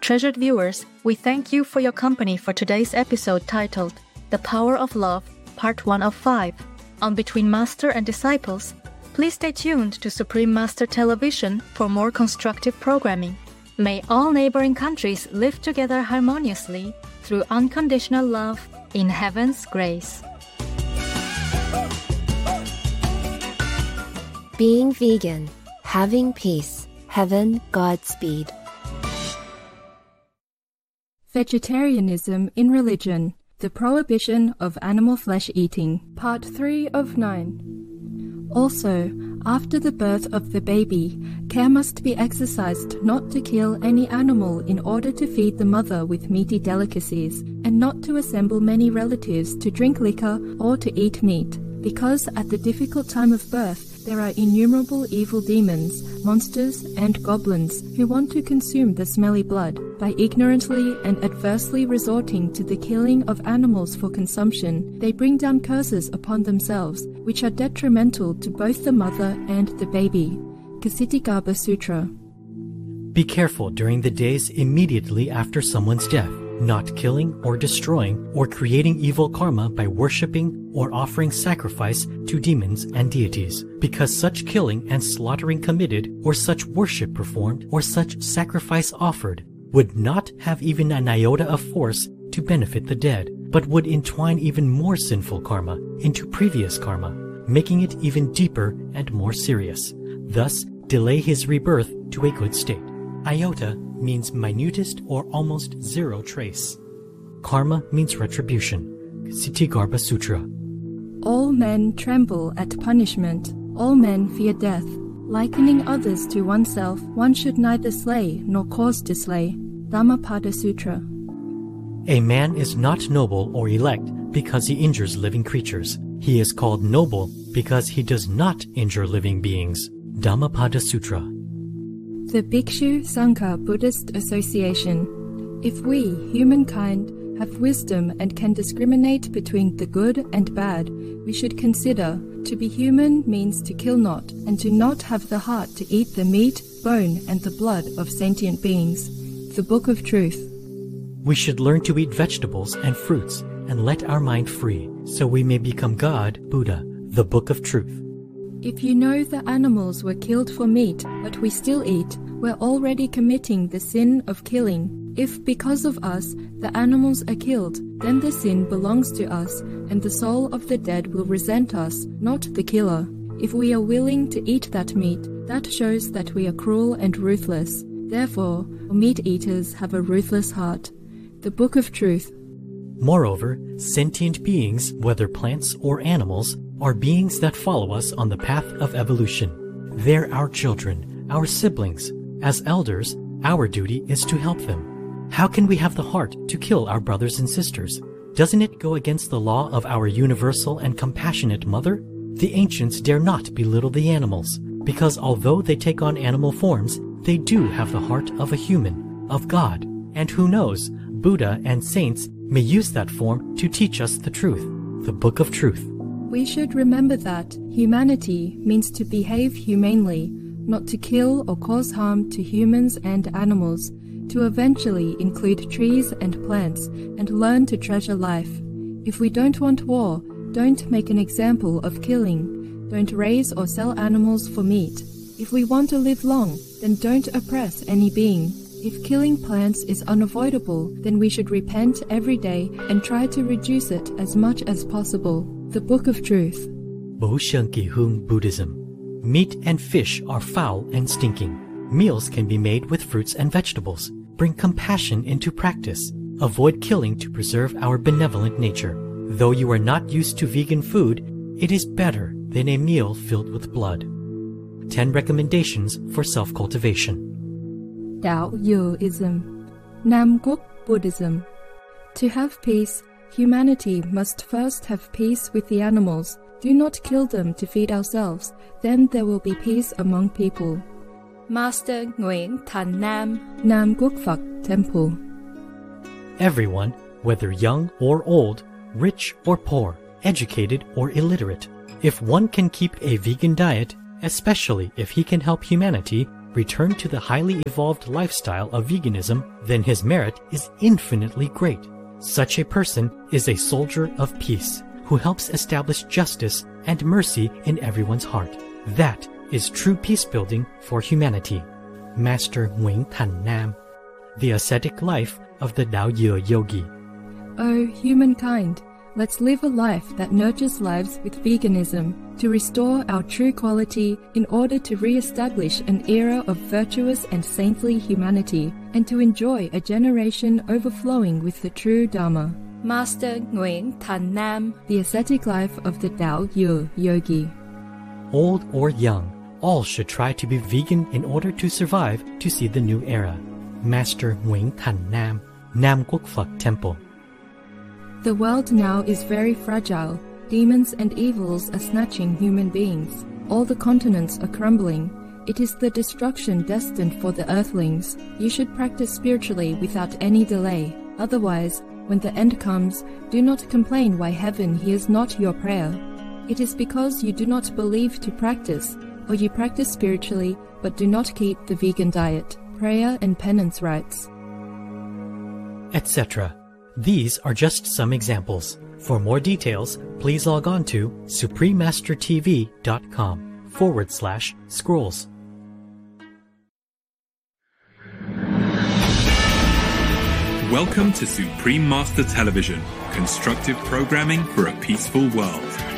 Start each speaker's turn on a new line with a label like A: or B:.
A: Treasured viewers, we thank you for your company for today's episode titled The Power of Love, Part 1 of 5, on Between Master and Disciples. Please stay tuned to Supreme Master Television for more constructive programming. May all neighboring countries live together harmoniously through unconditional love in heaven's grace.
B: Being vegan, having peace, heaven, Godspeed.
C: Vegetarianism in Religion, the Prohibition of Animal Flesh Eating, Part 3 of 9. Also, after the birth of the baby, care must be exercised not to kill any animal in order to feed the mother with meaty delicacies, and not to assemble many relatives to drink liquor or to eat meat, because at the difficult time of birth there are innumerable evil demons, monsters, and goblins who want to consume the smelly blood by ignorantly and adversely resorting to the killing of animals for consumption. They bring down curses upon themselves, which are detrimental to both the mother and the baby. Kshitigarbha Sutra.
D: Be careful during the days immediately after someone's death, not killing or destroying or creating evil karma by worshipping or offering sacrifice to demons and deities, because such killing and slaughtering committed, or such worship performed, or such sacrifice offered, would not have even an iota of force to benefit the dead, but would entwine even more sinful karma into previous karma, making it even deeper and more serious, thus delay his rebirth to a good state. Iota means minutest or almost zero trace. Karma means retribution. Kshitigarbha Sutra.
C: All men tremble at punishment. All men fear death. Likening others to oneself, one should neither slay nor cause to slay. Dhammapada Sutra.
D: A man is not noble or elect because he injures living creatures. He is called noble because he does not injure living beings. Dhammapada Sutra.
C: The Bhikshu Sangha Buddhist Association. If we, humankind, have wisdom and can discriminate between the good and bad, we should consider to be human means to kill not, and to not have the heart to eat the meat, bone, and the blood of sentient beings. The Book of Truth.
D: We should learn to eat vegetables and fruits and let our mind free, so we may become God, Buddha. The Book of Truth.
C: If you know the animals were killed for meat, but we still eat, we're already committing the sin of killing. If because of us the animals are killed, then the sin belongs to us, and the soul of the dead will resent us, not the killer. If we are willing to eat that meat, that shows that we are cruel and ruthless. Therefore, meat eaters have a ruthless heart. The Book of Truth.
D: Moreover, sentient beings, whether plants or animals, are beings that follow us on the path of evolution. They're our children, our siblings. As elders, our duty is to help them. How can we have the heart to kill our brothers and sisters? Doesn't it go against the law of our universal and compassionate mother? The ancients dare not belittle the animals, because although they take on animal forms, they do have the heart of a human, of God. And who knows, Buddha and saints may use that form to teach us the truth. The Book of Truth.
C: We should remember that humanity means to behave humanely, not to kill or cause harm to humans and animals, to eventually include trees and plants, and learn to treasure life. If we don't want war, don't make an example of killing. Don't raise or sell animals for meat. If we want to live long, then don't oppress any being. If killing plants is unavoidable, then we should repent every day and try to reduce it as much as possible. The Book of Truth.
D: Boshengihung Buddhism. Meat and fish are foul and stinking. Meals can be made with fruits and vegetables. Bring compassion into practice. Avoid killing to preserve our benevolent nature. Though you are not used to vegan food, it is better than a meal filled with blood. 10 recommendations for self-cultivation.
C: Taoism. Namguk Buddhism. To have peace, humanity must first have peace with the animals. Do not kill them to feed ourselves, then there will be peace among people. Master Nguyen Thanh Nam, Nam Quốc Phật Temple.
D: Everyone, whether young or old, rich or poor, educated or illiterate, if one can keep a vegan diet, especially if he can help humanity, return to the highly evolved lifestyle of veganism, then his merit is infinitely great. Such a person is a soldier of peace, who helps establish justice and mercy in everyone's heart. That is true peace building for humanity. Master Nguyen Thanh Nam. The Ascetic Life of the Dao Ye Yogi.
C: O humankind, let's live a life that nurtures lives with veganism to restore our true quality in order to re-establish an era of virtuous and saintly humanity and to enjoy a generation overflowing with the true Dharma.
E: Master Nguyen Thanh Nam.
C: The Ascetic Life of the Dao Ye Yogi.
D: Old or young, all should try to be vegan in order to survive to see the new era. Master Nguyen Thanh Nam, Nam Quoc Phuc Temple.
C: The world now is very fragile. Demons and evils are snatching human beings. All the continents are crumbling. It is the destruction destined for the earthlings. You should practice spiritually without any delay. Otherwise, when the end comes, do not complain why heaven hears not your prayer. It is because you do not believe to practice, or you practice spiritually but do not keep the vegan diet, prayer and penance rites,
D: etc. These are just some examples. For more details, please log on to suprememastertv.com/scrolls.
F: Welcome to Supreme Master Television, constructive programming for a peaceful world.